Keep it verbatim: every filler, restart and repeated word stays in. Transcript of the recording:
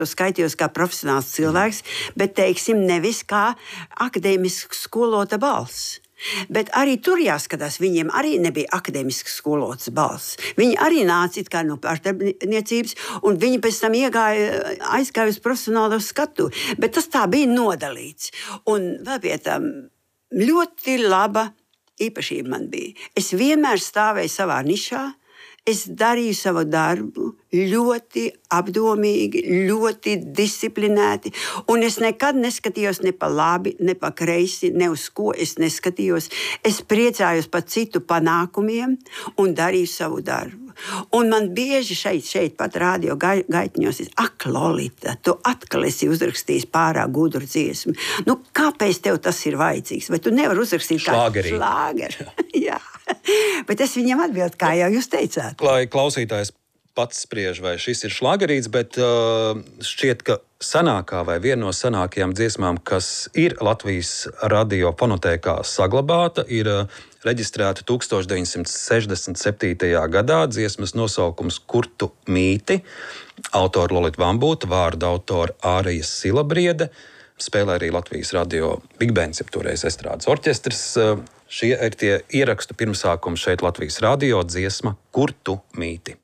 skaitījos kā profesionāls cilvēks, bet, teiksim, nevis kā akadēmisks skolota balss. Bet arī tur jāskatās, viņiem arī nebija akadēmisks skolotas balss. Viņi arī nāca it kā no pārdarbniecības, un viņi pēc tam iegāja, aizgāja uz profesionālo skatu. Bet tas tā bija nodalīts. Un vēl pie tam ļoti laba īpašība man bija. Es vienmēr stāvēju savā nišā. Es darīju savu darbu ļoti apdomīgi, ļoti disciplinēti, un es nekad neskatījos ne pa labi, ne pa kreisi, ne uz ko es neskatījos. Es priecājos par citu panākumiem un darīju savu darbu. Un man bieži šeit, šeit pat radio gaitņos ir, ak, Lolita, tu atkal esi uzrakstījis pārāk gudru dziesmu. Nu, kāpēc tev tas ir vajadzīgs? Vai tu nevari uzrakstīt kādu šlāgeru? Jā. Bet es viņam atbildu, kā jau jūs teicāt. Lai klausītājs pats spriež, vai šis ir šlagerīts, bet uh, šķiet, ka senākā vai viena no senākajām dziesmām, kas ir Latvijas radio fonotēkā saglabāta, ir uh, reģistrēta tūkstoš deviņsimt sešdesmit septītajā gadā, dziesmas nosaukums Kurtu mīti, autora Lolita Vambūta, vārda autora Ārijas Silabriede, spēlē arī Latvijas radio Big Bands, jeb toreiz estrādes orķestrs. Šie ir tie ierakstu pirmsākumi šeit Latvijas radio dziesma Kurtu mīti.